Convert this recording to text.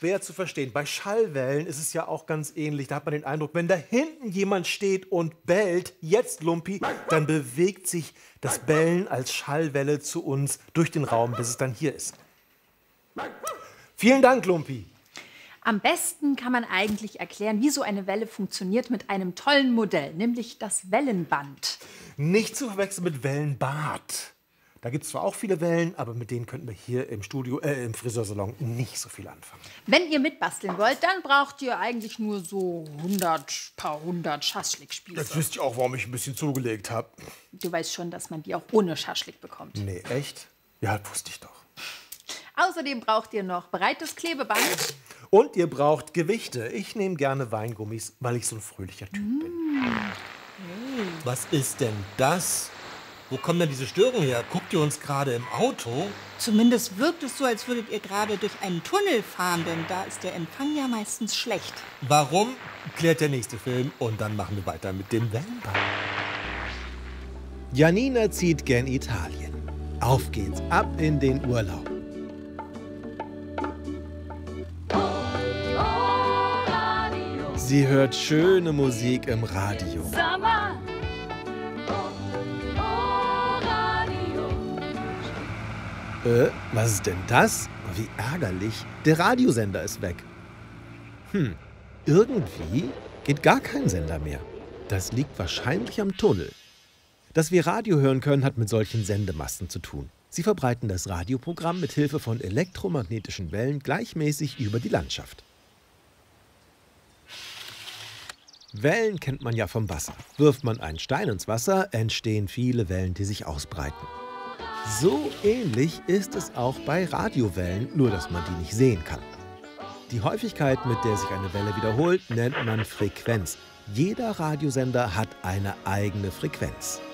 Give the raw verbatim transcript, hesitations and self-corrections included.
schwer zu verstehen. Bei Schallwellen ist es ja auch ganz ähnlich. Da hat man den Eindruck, wenn da hinten jemand steht und bellt, jetzt Lumpi, dann bewegt sich das Bellen als Schallwelle zu uns durch den Raum, bis es dann hier ist. Vielen Dank, Lumpi. Am besten kann man eigentlich erklären, wie so eine Welle funktioniert mit einem tollen Modell, nämlich das Wellenband. Nicht zu verwechseln mit Wellenbad. Da gibt es zwar auch viele Wellen, aber mit denen könnten wir hier im Studio, äh, im Friseursalon nicht so viel anfangen. Wenn ihr mitbasteln wollt, dann braucht ihr eigentlich nur so hundert, paar hundert Schaschlikspieße. Jetzt wisst ihr auch, warum ich ein bisschen zugelegt habe. Du weißt schon, dass man die auch ohne Schaschlik bekommt. Nee, echt? Ja, das wusste ich doch. Außerdem braucht ihr noch breites Klebeband. Und ihr braucht Gewichte. Ich nehme gerne Weingummis, weil ich so ein fröhlicher Typ bin. Hey. Was ist denn das? Wo kommen denn diese Störungen her? Guckt ihr uns gerade im Auto? Zumindest wirkt es so, als würdet ihr gerade durch einen Tunnel fahren, denn da ist der Empfang ja meistens schlecht. Warum? Klärt der nächste Film und dann machen wir weiter mit dem Wellenbad. Janina zieht gen Italien. Auf geht's, ab in den Urlaub. Sie hört schöne Musik im Radio. Äh, was ist denn das? Wie ärgerlich. Der Radiosender ist weg. Hm, irgendwie geht gar kein Sender mehr. Das liegt wahrscheinlich am Tunnel. Dass wir Radio hören können, hat mit solchen Sendemasten zu tun. Sie verbreiten das Radioprogramm mit Hilfe von elektromagnetischen Wellen gleichmäßig über die Landschaft. Wellen kennt man ja vom Wasser. Wirft man einen Stein ins Wasser, entstehen viele Wellen, die sich ausbreiten. So ähnlich ist es auch bei Radiowellen, nur dass man die nicht sehen kann. Die Häufigkeit, mit der sich eine Welle wiederholt, nennt man Frequenz. Jeder Radiosender hat eine eigene Frequenz.